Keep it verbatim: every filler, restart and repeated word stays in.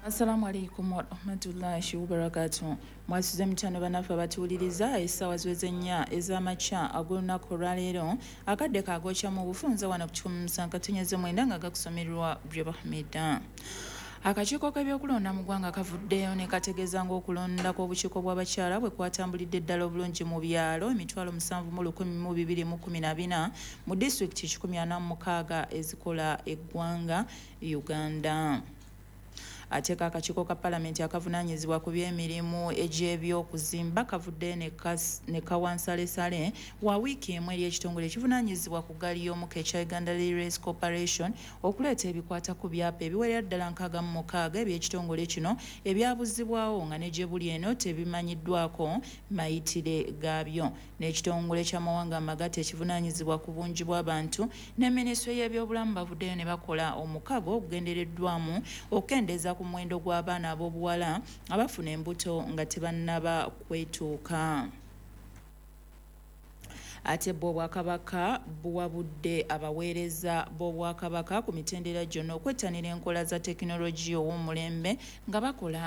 Assalamu alaikum wa rahmatullahi wa barakatuh. Mwasize mchano banafa batuuliriza essaawa ziweze nnya ez'amakya ag'olunaku olwaleero akadde kaagokya mu bufunze wano ku kikumi musanvu katonnyeze mwenda nga gakusomerwa Breba Hamida. Akakiiko k'ebyokulonda mu ggwanga kavuddeyo ne kategeeza ng'okulonda kw'obukiiko bw'abakyala bwe kwatambulidde ddala obulungi mu byalo emitwalo musanvu mu lukumi mu bibiri mu kkumi na bina mu disitulikiti kikumi ana mu mukaaga ezikola eggwanga Uganda. Ate akakiiko ka Paalamenti akavunaanyizibwa ku by'emirimu egy'ebyokuzimba kavudde ne kawansalesale wa wiiki emu eri ekitongole ekivunaanyizibwa ku ggaali y'omukka ekya Uganda Railways Corporation okuleeta ebikwata ku byapa ebiwerera ddala nkaaga mu mukaaga eby'ekitongole kino ebyabuzibwawo nga ne gye buli eno tebimanyiddwako mayitire gaabyo. N'ekitongole ky'amawanga amagatte ekivunaanyizibwa ku bungi bw'abantu ne minisitule y'ebyobulamu bavuddeyo ne bakola omukago ogugendereddwamu okukendeeza ku muwendo gw'abaana ab'obuwala abafuna embuto nga tebannaba kwetuuka. Ate bo Obwakabaka buwabudde abaweereza b'Obwakabaka ku mitendera gyonna okwettanira enkola za tekinologiya ow'omulembe nga bakola